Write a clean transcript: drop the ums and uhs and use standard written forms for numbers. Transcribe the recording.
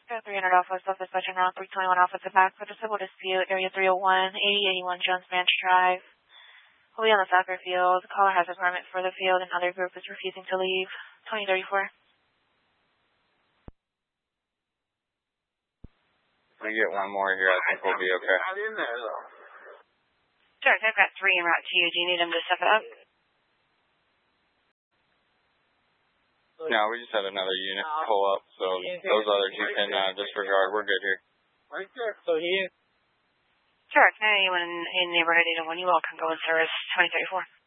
300 Alpha, self-dispatching route 321 Alpha to back for the civil dispute, area 301, 8081 Jones Branch Drive. We'll be on the soccer field. The caller has a permit for the field and other group is refusing to leave. 2034. If we get one more here, I think we'll be okay. Not in there, though. Sure, I've got 3 en route to you. Do you need them to step up? No, we just had another unit pull up, so those others you can disregard. We're good here. Right there. So he is. Sure, can anyone in neighborhood 801, you all can go in service 2034.